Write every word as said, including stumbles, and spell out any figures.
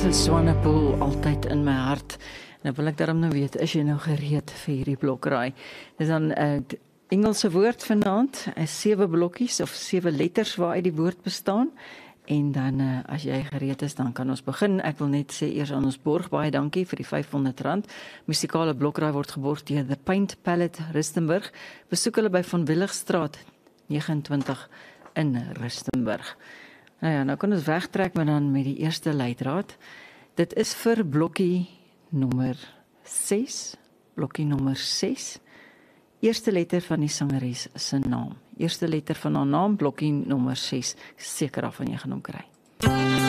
Swanepoel altyd in my hart. Nou wil ek daarom nou weet, is jy nou gereed vir hierdie blokraai? Dis dan 'n uh, Engelse woord vanaand, uh, sewe blokkies of sewe letters waaruit die woord bestaan. En dan uh, as jy gereed is, dan kan ons begin. Ek wil net sê eers aan ons borg baie dankie vir die vyfhonderd rand. Musikale blokraai word geborg deur The Paint Palette Rustenburg. Besoek hulle by Van Willigstraat vyf nege in Rustenburg. Nou ja, nou kan ons wegtrek maar dan met die eerste leidraad. Dit is vir blokkie nommer ses. Blokkie nommer ses. Eerste letter van die sangeres se naam. Eerste letter van haar naam, blokkie nommer ses. Seker af van jy gaan hom kry.